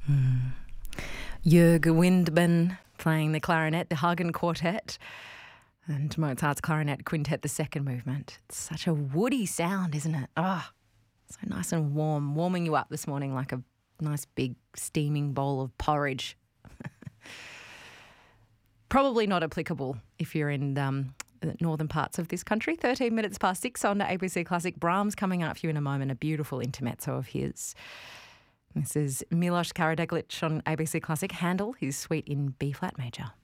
Jörg Windman playing the clarinet, the Hagen Quartet, and Mozart's Clarinet Quintet, the second movement. It's such a woody sound, isn't it? So nice and warm, warming you up this morning like a nice big steaming bowl of porridge. Probably not applicable if you're in the northern parts of this country. 13 minutes past 6 on to ABC Classic. Brahms coming up for you in a moment, a beautiful intermezzo of his. This is Milos Karadeglic on ABC Classic. Handel, his suite in B-flat major.